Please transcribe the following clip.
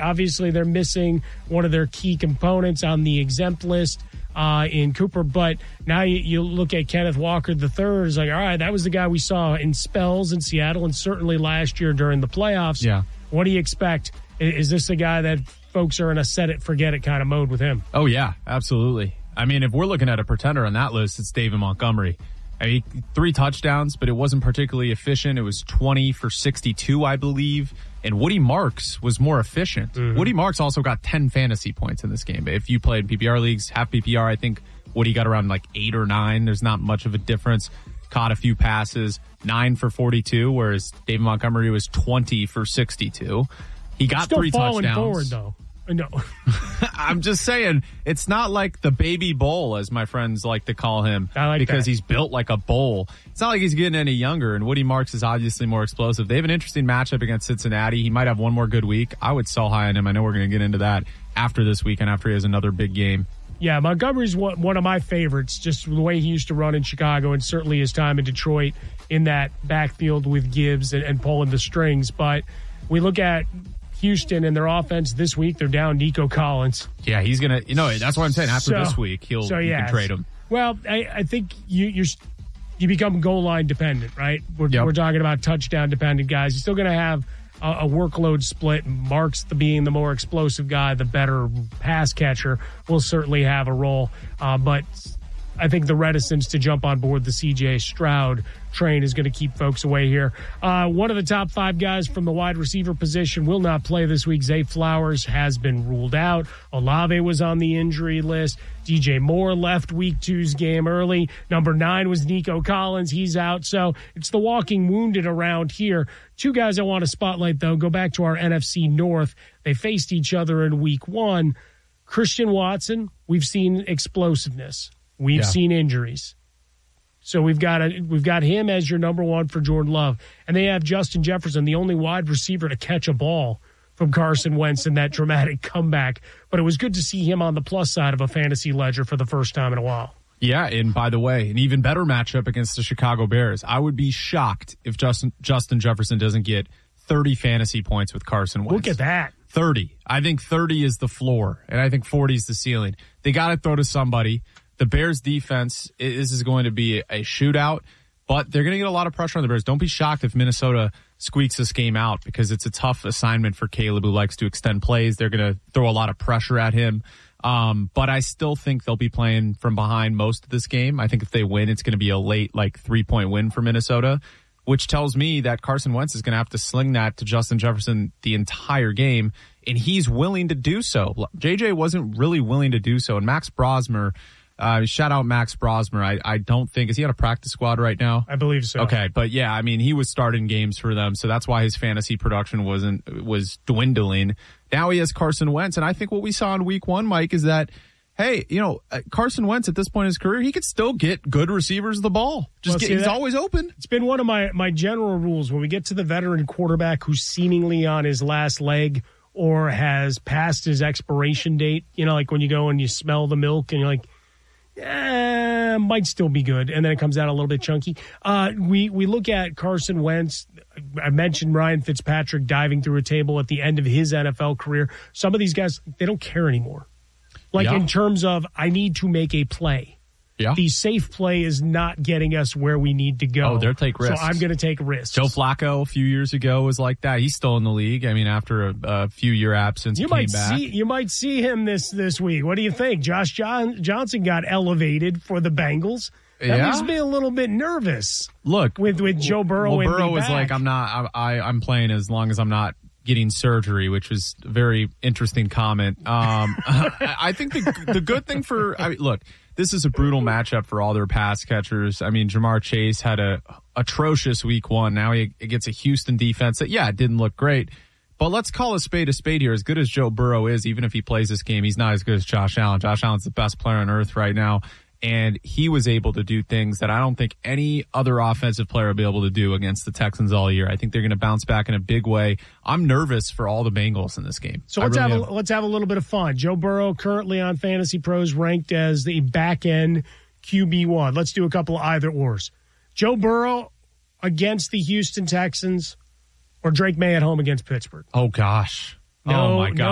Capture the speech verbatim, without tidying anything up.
Obviously, they're missing one of their key components on the exempt list uh, in Cooper. But now you, you look at Kenneth Walker the third. It's like, all right, that was the guy we saw in spells in Seattle and certainly last year during the playoffs. Yeah. What do you expect? Is this the guy that folks are in a set it, forget it kind of mode with him? Oh, yeah, absolutely. I mean, if we're looking at a pretender on that list, it's David Montgomery. I mean, three touchdowns, but it wasn't particularly efficient. It was twenty for sixty-two, I believe. And Woody Marks was more efficient. Mm-hmm. Woody Marks also got ten fantasy points in this game. If you played P P R leagues, half P P R, I think Woody got around like eight or nine. There's not much of a difference. Caught a few passes, nine for forty-two, whereas David Montgomery was twenty for sixty-two. He got Still three falling touchdowns. forward, though. No. I'm just saying, it's not like the baby bull, as my friends like to call him, I like because that. he's built like a bull. It's not like he's getting any younger, and Woody Marks is obviously more explosive. They have an interesting matchup against Cincinnati. He might have one more good week. I would sell high on him. I know we're going to get into that after this weekend, after he has another big game. Yeah, Montgomery's one, one of my favorites, just the way he used to run in Chicago and certainly his time in Detroit in that backfield with Gibbs and, and pulling the strings. But we look at Houston and their offense this week, they're down Nico Collins. Yeah, he's going to, you know, that's what I'm saying. After so, this week, he'll so you yeah, can trade him. Well, I, I think you you're, you become goal line dependent, right? We're, Yep. we're talking about touchdown dependent guys. You're still going to have a, a workload split. Marks the being the more explosive guy, the better pass catcher, will certainly have a role. Uh, but I think the reticence to jump on board the C J Stroud train is going to keep folks away here. Uh, one of the top five guys from the wide receiver position will not play this week. Zay Flowers has been ruled out. Olave was on the injury list. D J Moore left week two's game early. Number nine was Nico Collins. He's out. So it's the walking wounded around here. Two guys I want to spotlight, though. Go back to our N F C North. They faced each other in week one. Christian Watson, we've seen explosiveness. We've Yeah. seen injuries. So we've got a, we've got him as your number one for Jordan Love. And they have Justin Jefferson, the only wide receiver to catch a ball from Carson Wentz in that dramatic comeback. But it was good to see him on the plus side of a fantasy ledger for the first time in a while. Yeah, and by the way, an even better matchup against the Chicago Bears. I would be shocked if Justin Justin Jefferson doesn't get thirty fantasy points with Carson Wentz. Look at that. thirty. I think thirty is the floor, and I think forty is the ceiling. They got to throw to somebody. The Bears defense, this is going to be a shootout, but they're going to get a lot of pressure on the Bears. Don't be shocked if Minnesota squeaks this game out, because it's a tough assignment for Caleb, who likes to extend plays. They're going to throw a lot of pressure at him. Um, but I still think they'll be playing from behind most of this game. I think if they win, it's going to be a late, like, three-point win for Minnesota, which tells me that Carson Wentz is going to have to sling that to Justin Jefferson the entire game, and he's willing to do so. J J wasn't really willing to do so, and Max Brosmer, Uh, shout out Max Brosmer. I, I don't think, is he on a practice squad right now? I believe so. Okay. But yeah, I mean, he was starting games for them. So that's why his fantasy production wasn't, was dwindling. Now he has Carson Wentz. And I think what we saw in week one, Mike, is that, hey, you know, Carson Wentz at this point in his career, he could still get good receivers the ball. Just Well, get, see, he's that- always open. It's been one of my, my general rules when we get to the veteran quarterback who's seemingly on his last leg or has passed his expiration date. You know, like when you go and you smell the milk and you're like, Eh, might still be good, and then it comes out a little bit chunky. Uh, we we look at Carson Wentz. I mentioned Ryan Fitzpatrick diving through a table at the end of his N F L career. Some of these guys, they don't care anymore. Like Yeah. in terms of, I need to make a play. Yeah. The safe play is not getting us where we need to go. Oh, they'll take risks. So I'm going to take risks. Joe Flacco a few years ago was like that. He's still in the league. I mean, after a, a few year absence, You he came might back. see you might see him this this week. What do you think? Josh John, Johnson got elevated for the Bengals. That Yeah. makes me a little bit nervous. Look, with with Joe Burrow. Well, in Burrow the was back. like, I'm not. I, I I'm playing as long as I'm not getting surgery, which was a very interesting comment. Um, I, I think the the good thing for I mean, look, this is a brutal matchup for all their pass catchers. I mean, Jamar Chase had a atrocious week one. Now he gets a Houston defense that, yeah, it didn't look great. But let's call a spade a spade here. As good as Joe Burrow is, even if he plays this game, he's not as good as Josh Allen. Josh Allen's the best player on earth right now. And he was able to do things that I don't think any other offensive player will be able to do against the Texans all year. I think they're going to bounce back in a big way. I'm nervous for all the Bengals in this game. So I let's really have a, am. let's have a little bit of fun. Joe Burrow currently on Fantasy Pros ranked as the back end Q B one. Let's do a couple of either ors. Joe Burrow against the Houston Texans or Drake May at home against Pittsburgh. Oh gosh. No, oh my no God.